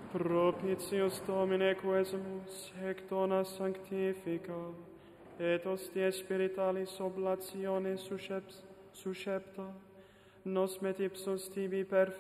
Propitius Domine quesumus, hec dona sanctifica, et hostie spiritualis oblationis suscepta, nos met ipsus tibi perfecti,